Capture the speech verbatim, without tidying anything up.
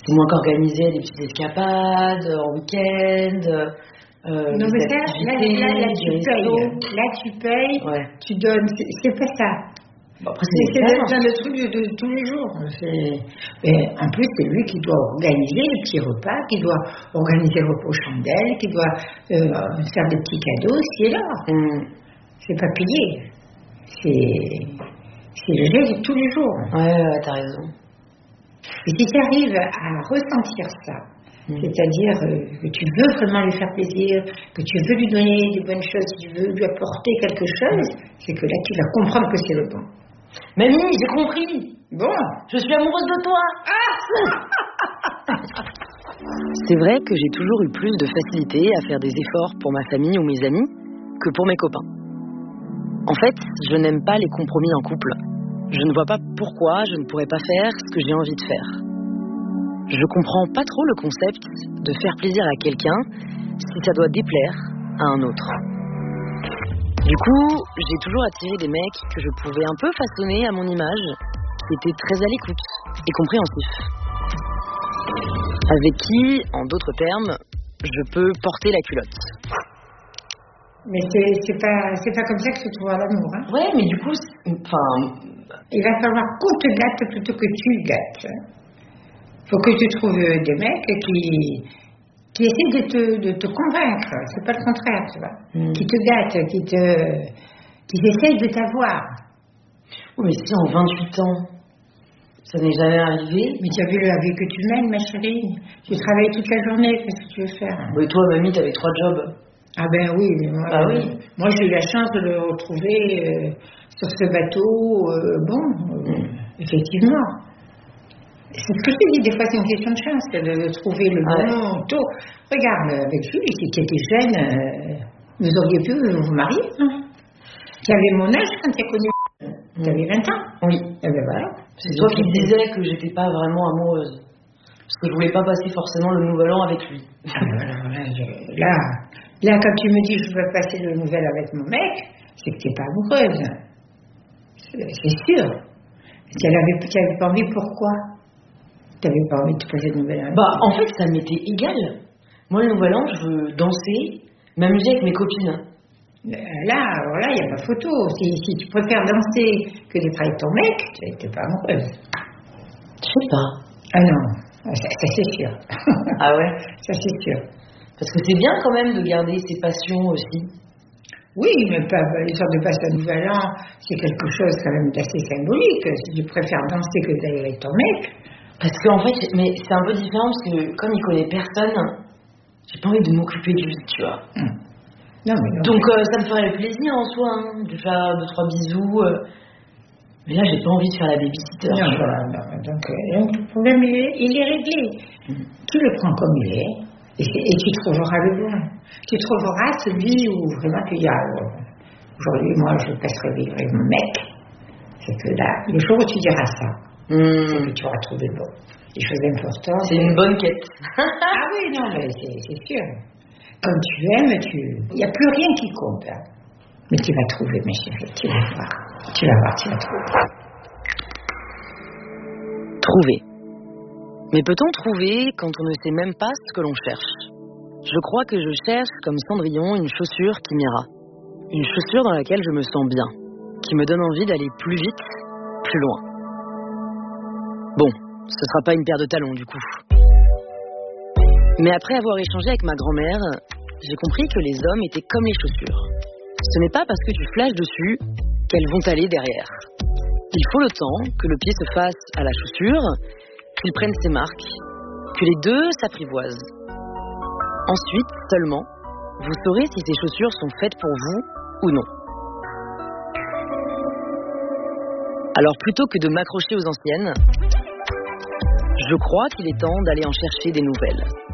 C'est moins qu'organiser des petites escapades, en week-end. Euh, non, mais ça, là, là, là, tu payes. Là, tu payes, ouais. tu donnes. C'est, c'est pas ça. Bon, après, c'est c'est, c'est le, le truc de, de tous les jours. C'est... Mais en plus, c'est lui qui doit organiser les petits repas, qui doit organiser le repas aux chandelles, qui doit euh, faire des petits cadeaux, c'est là. Mm. C'est pas payé. C'est, c'est le geste de tous les jours. Ouais, ouais, t'as raison. Et si tu arrives à ressentir ça, mmh. c'est-à-dire euh, que tu veux vraiment lui faire plaisir, que tu veux lui donner des bonnes choses, que tu veux lui apporter quelque chose, mmh. c'est que là tu vas comprendre que c'est le bon. Mamie, j'ai compris. Bon, je suis amoureuse de toi. Ah C'est vrai que j'ai toujours eu plus de facilité à faire des efforts pour ma famille ou mes amis que pour mes copains. En fait, je n'aime pas les compromis en couple. Je ne vois pas pourquoi je ne pourrais pas faire ce que j'ai envie de faire. Je comprends pas trop le concept de faire plaisir à quelqu'un si ça doit déplaire à un autre. Du coup, j'ai toujours attiré des mecs que je pouvais un peu façonner à mon image, qui étaient très à l'écoute et compréhensifs. Avec qui, en d'autres termes, je peux porter la culotte. Mais c'est, c'est pas, c'est pas comme ça que tu trouveras l'amour, hein. Ouais, mais du coup, enfin... il va falloir qu'on te gâte plutôt que tu gâtes. Faut que tu trouves des mecs qui, qui essaient de te, de te convaincre. C'est pas le contraire, tu vois. Mm. Qui te gâtent, qui te, qui essayent de t'avoir. Oui, mais si en vingt-huit ans, ça n'est jamais arrivé. Mais tu as vu la vie que tu mènes, ma chérie. Tu travailles toute la journée, qu'est-ce que tu veux faire? Oui, toi, mamie, t'avais trois jobs. Ah ben oui, mais moi, ah, oui. moi j'ai eu la chance de le retrouver euh, sur ce bateau. Euh, bon, euh, mm. effectivement. C'est ce que je te dis, des fois c'est une question de chance de, de trouver le ah, bon taux. Regarde, avec Julie, qui était jeune, euh, vous auriez pu vous marier. Hein. Tu avais mon âge quand tu as connu. Mm. Tu avais vingt ans. Oui. Et ben voilà. C'est toi qui disais que j'étais pas vraiment amoureuse. Parce que je voulais pas passer forcément le nouvel an avec lui. Ah, voilà, voilà, je, là, là, quand tu me dis que je veux passer le nouvel avec mon mec, c'est que tu n'es pas amoureuse. C'est, c'est sûr. Tu n'avais pas envie, pourquoi? Tu n'avais pas envie de passer le nouvel an? Bah, en fait, ça m'était égal. Moi, le nouvel an, je veux danser, m'amuser avec mes copines. Là, voilà, il n'y a pas photo. Si, si tu préfères danser que d'être avec ton mec, tu n'es pas amoureuse. Je sais pas. Ah non. Ça, ça c'est sûr. Ah ouais? Ça c'est sûr. Parce que c'est bien quand même de garder ses passions aussi. Oui, mais pas, l'histoire de passer un nouvel an, c'est quelque chose quand même d'assez symbolique. Si tu préfères danser que d'aller avec ton mec. Parce qu'en fait, mais c'est un peu différent parce que comme il connaît personne, j'ai pas envie de m'occuper de lui, tu vois. Hum. Non, mais non. Donc euh, ça me ferait plaisir en soi, hein, de faire deux, trois bisous. Euh. Mais là, j'ai pas envie de faire la babysitter. Non, voilà, non, donc, euh, donc le problème, il est, il est réglé. Mm. Tu le prends comme il est, et, et tu trouveras le bon. Tu trouveras celui où vraiment tu dis, ah, aujourd'hui, moi, je passerai vivre avec mon mec. C'est que là, le jour où tu diras ça, mm. c'est que tu auras trouvé le bon. Les choses importantes. C'est une bonne quête. Ah oui, non, mais c'est, c'est sûr. Comme tu aimes, tu... il n'y a plus rien qui compte. Hein. Mais tu vas trouver, ma chérie, tu vas voir. Tu vas voir, tu vas trouver. Trouver. Mais peut-on trouver quand on ne sait même pas ce que l'on cherche? Je crois que je cherche, comme Cendrillon, une chaussure qui m'ira. Une chaussure dans laquelle je me sens bien, qui me donne envie d'aller plus vite, plus loin. Bon, ce sera pas une paire de talons du coup. Mais après avoir échangé avec ma grand-mère, j'ai compris que les hommes étaient comme les chaussures. Ce n'est pas parce que tu flashes dessus qu'elles vont aller derrière. Il faut le temps que le pied se fasse à la chaussure, qu'il prenne ses marques, que les deux s'apprivoisent. Ensuite, seulement, vous saurez si ces chaussures sont faites pour vous ou non. Alors plutôt que de m'accrocher aux anciennes, je crois qu'il est temps d'aller en chercher des nouvelles.